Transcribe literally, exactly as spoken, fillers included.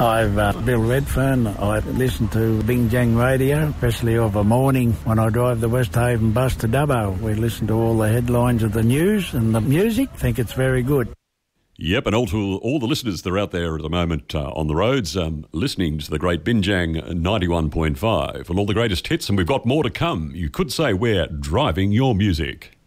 I've uh, Bill Redfern. I listen to Bing Jang Radio, especially of a morning when I drive the West Haven bus to Dubbo. We listen to all the headlines of the news and the music. Think it's very good. Yep, and all to all the listeners that are out there at the moment uh, on the roads, um, listening to the great Binjang ninety-one point five and all the greatest hits, and we've got more to come. You could say we're driving your music.